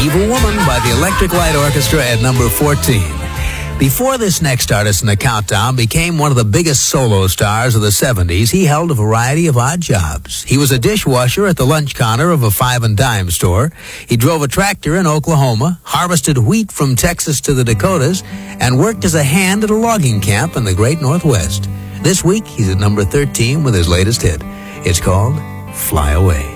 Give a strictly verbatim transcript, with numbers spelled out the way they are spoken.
Evil Woman by the Electric Light Orchestra at number fourteen. Before this next artist in the countdown became one of the biggest solo stars of the seventies, he held a variety of odd jobs. He was a dishwasher at the lunch counter of a five and dime store. He drove a tractor in Oklahoma, harvested wheat from Texas to the Dakotas, and worked as a hand at a logging camp in the great Northwest. This week, he's at number thirteen with his latest hit. It's called Fly Away.